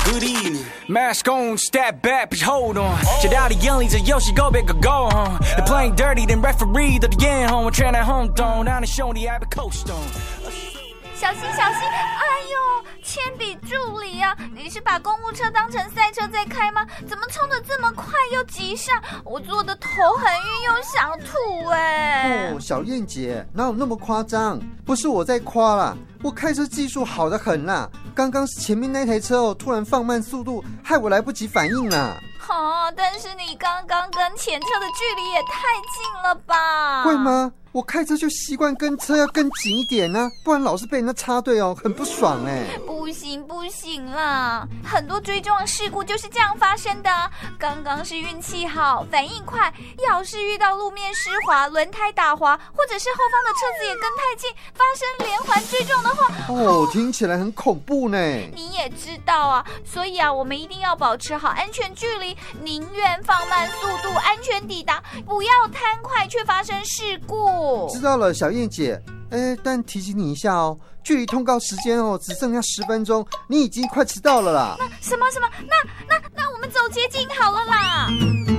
Good evening. Mask on, step back, bitch, hold on. 接到的眼里只有是狗，别个 go home. They playing dirty, then referee 到底眼红，我全来轰动，让你兄弟还被扣stone。 小心小心！哎呦，铅笔助理啊，你是把公务车当成赛车在开吗？怎么冲得这么快又急刹？我坐的头很晕又想吐哎！ 哦，小燕姐，哪有那么夸张？不是我在夸啦，我开车技术好得很啦。刚刚前面那台车突然放慢速度，害我来不及反应啦。 但是你刚刚跟前车的距离也太近了吧？ 会吗？我开车就习惯跟车要跟紧一点啊，不然老是被人家插队哦，很不爽哎。 不行啦，很多追撞事故就是这样发生的啊。刚刚是运气好，反应快，要是遇到路面湿滑、轮胎打滑，或者是后方的车子也跟太近，发生连环追撞的话， 听起来很恐怖呢。 你也知道啊，所以啊，我们一定要保持好安全距离，宁愿放慢速度，安全抵达，不要贪快却发生事故。 知道了，小燕姐。但提醒你一下哦，距离通告时间只剩下10分钟，你已经快迟到了啦。 什么？那我们走捷径好了啦。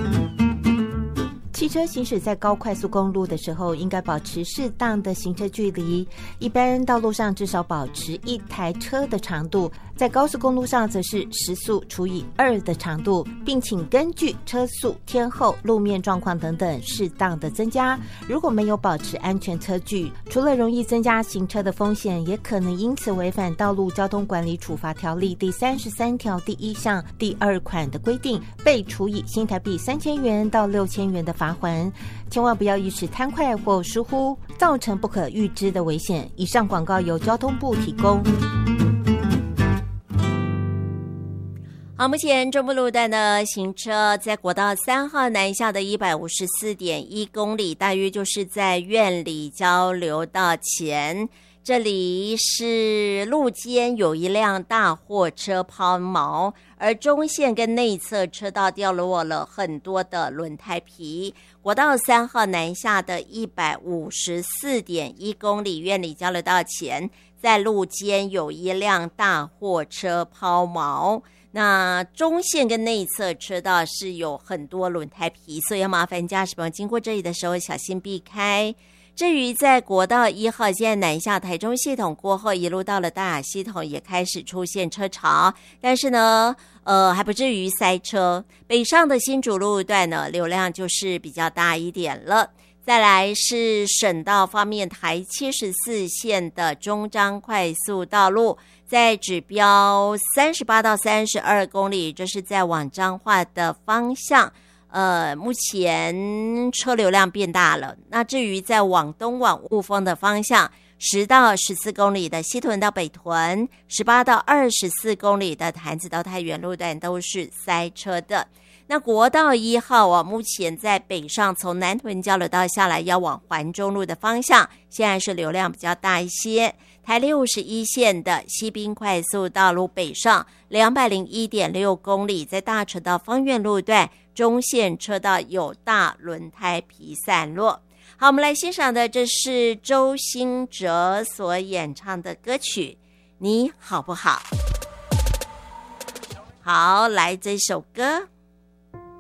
汽车行驶在高快速公路的时候，应该保持适当的行车距离。一般道路上至少保持一台车的长度，在高速公路上则是时速除以2的长度，并请根据车速、天候、路面状况等等适当的增加。如果没有保持安全车距，除了容易增加行车的风险，也可能因此违反道路交通管理处罚条例第33条第1项第2款的规定，被处以新台币3000元到6000元的罚款。千万不要一时贪快或疏忽，造成不可预知的危险。以上广告由交通部提供。 好，目前中部路段的行车在国道3号南下的154.1公里，大约就是在苑里交流道前，这里是路肩有一辆大货车抛锚，而中线跟内侧车道掉落了很多的轮胎皮。国道3号南下的154.1公里，苑里交流道前，在路肩有一辆大货车抛锚。那中线跟内侧车道是有很多轮胎皮，所以要麻烦驾驶朋友经过这里的时候小心避开。至于在国道1号现在南下台中系统过后，一路到了大雅系统也开始出现车潮，但是呢还不至于塞车。北上的新竹路段呢，流量就是比较大一点了。再来是省道方面，台74线的中彰快速道路，在指标38到32公里，这是在往彰化的方向。目前车流量变大了。那至于在往东往雾峰的方向，10到14公里的西屯到北屯，18到24公里的潭子到太原路段都是塞车的。那国道1号目前在北上，从南屯交流道下来要往环中路的方向，现在是流量比较大一些。台61线的西滨快速道路北上201.6公里，在大城到芳苑路段中线车道有大轮胎皮散落。好，我们来欣赏的这是周兴哲所演唱的歌曲《你好不好》。好，来这首歌。